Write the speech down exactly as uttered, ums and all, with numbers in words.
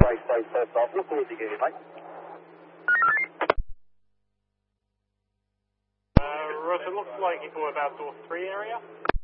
Right, right, first off. What call did you give me, mate? Uh, Russ, it looks like you go about door three area.